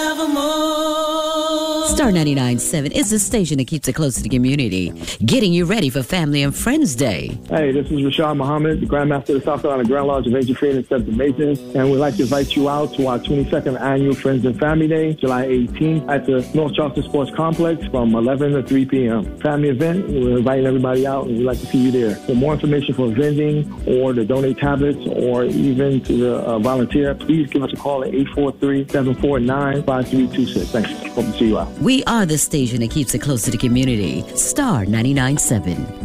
Star 99.7 is the station that keeps it close to the community, getting you ready for Family and Friends Day. Hey, this is Rashad Muhammad, the Grandmaster of the South Carolina Grand Lodge of Ancient Faith and Accepted Masons, and we'd like to invite you out to our 22nd Annual Friends and Family Day, July 18th, at the North Charleston Sports Complex from 11 to 3 p.m. Family event, we're inviting everybody out, and we'd like to see you there. For more information for vending or to donate tablets or even to volunteer, please give us a call at 843-749-5326. Thanks. Hope to see you out. We are the station that keeps it close to the community. Star 99.7.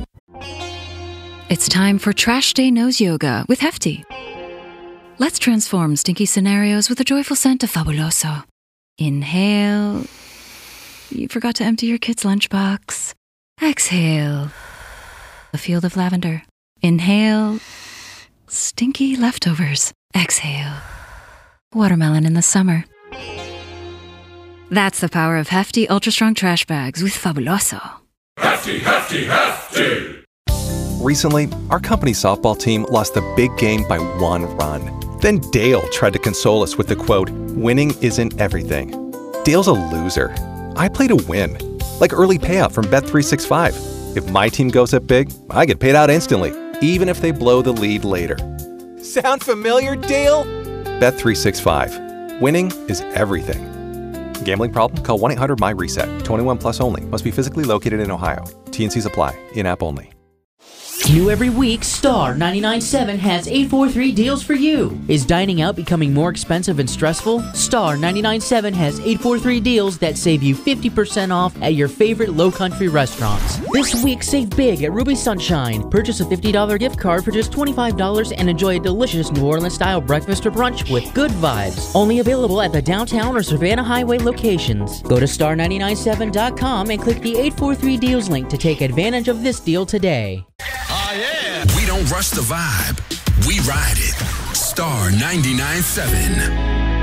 It's time for Trash Day Nose Yoga with Hefty. Let's transform stinky scenarios with a joyful scent of Fabuloso. Inhale. You forgot to empty your kid's lunchbox. Exhale. A field of lavender. Inhale. Stinky leftovers. Exhale. Watermelon in the summer. That's the power of Hefty Ultra Strong Trash Bags with Fabuloso. Hefty, Hefty, Hefty! Recently, our company's softball team lost the big game by 1 run. Then Dale tried to console us with the quote, "Winning isn't everything." Dale's a loser. I play to win. Like early payout from Bet365. If my team goes up big, I get paid out instantly, even if they blow the lead later. Sound familiar, Dale? Bet365. Winning is everything. Gambling problem? Call 1-800-MY-RESET. 21 plus only. Must be physically located in Ohio. T&Cs apply. In-app only. New every week, Star 99.7 has 843 deals for you. Is dining out becoming more expensive and stressful? Star 99.7 has 843 deals that save you 50% off at your favorite low country restaurants. This week, save big at Ruby Sunshine. Purchase a $50 gift card for just $25 and enjoy a delicious New Orleans-style breakfast or brunch with good vibes. Only available at the downtown or Savannah Highway locations. Go to star997.com and click the 843 deals link to take advantage of this deal today. We don't rush the vibe. We ride it. Star 99.7.